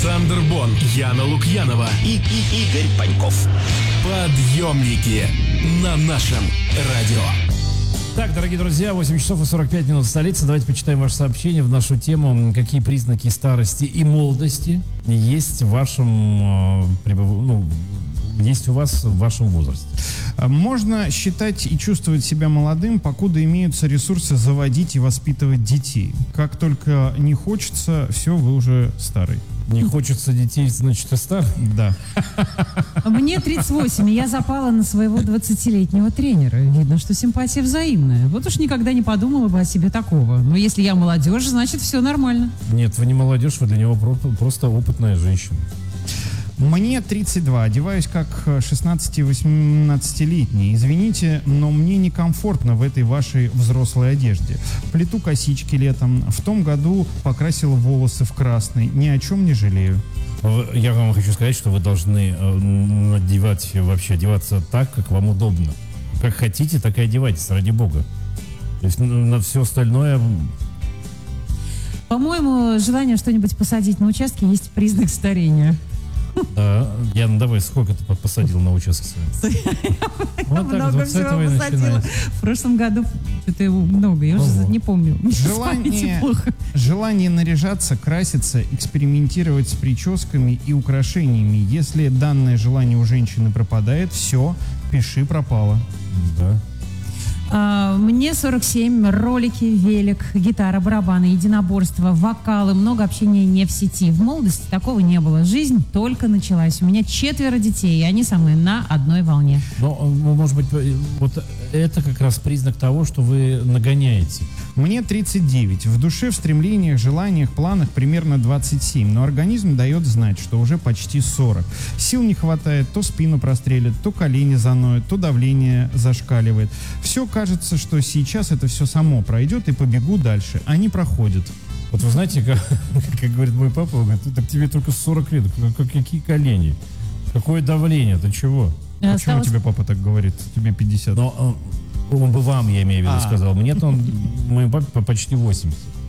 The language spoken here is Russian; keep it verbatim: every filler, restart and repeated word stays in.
Александр Бон, Яна Лукьянова и, и Игорь Паньков. Подъемники на нашем радио. Так, дорогие друзья, восемь часов и сорок пять минут в столице. Давайте почитаем ваше сообщение в нашу тему. Какие признаки старости и молодости есть в вашем, э, ну, есть у вас в вашем возрасте? Можно считать и чувствовать себя молодым, покуда имеются ресурсы заводить и воспитывать детей. Как только не хочется, все, вы уже старый. Не хочется детей, значит, и стар? Да. Мне тридцать восемь, и я запала на своего двадцатилетнего тренера. Видно, что симпатия взаимная. Вот уж никогда не подумала бы о себе такого. Но если я молодежь, значит, все нормально. Нет, вы не молодежь, вы для него просто опытная женщина. Мне тридцать два, одеваюсь как шестнадцати-восемнадцатилетний. Извините, но мне некомфортно в этой вашей взрослой одежде. Плету косички летом. В том году покрасил волосы в красный. Ни о чем не жалею. Я вам хочу сказать, что вы должны надевать, вообще одеваться так, как вам удобно. Как хотите, так и одевайтесь, ради бога. То есть на все остальное... По-моему, желание что-нибудь посадить на участке есть признак старения. Да, Яна, давай, сколько ты посадил на участке? Вот так, вот с этого и начинается. В прошлом году что-то много, я уже не помню. Желание, желание наряжаться, краситься, экспериментировать с прическами и украшениями. Если данное желание у женщины пропадает, все, пиши пропало. Да. А, мне сорок семь, ролики, велик, гитара, барабаны, единоборство, вокалы, много общения не в сети. В молодости такого не было. Жизнь только началась. У меня четверо детей, и они со мной на одной волне. Но, может быть, вот это как раз признак того, что вы нагоняете. Мне тридцать девять. В душе, в стремлениях, желаниях, планах примерно двадцать семь. Но организм дает знать, что уже почти сорок. Сил не хватает, то спину прострелит, то колени заноют, то давление зашкаливает. Все кажется, что сейчас это все само пройдет и побегу дальше. Они проходят. Вот вы знаете, как, как говорит мой папа, он говорит, так тебе только сорок лет, как, какие колени, какое давление, ты чего? Почему Осталось... тебе папа так говорит? Тебе пятьдесят. Но он бы вам, я имею в виду, а. сказал. Мне-то он, моему папе почти восемьдесят.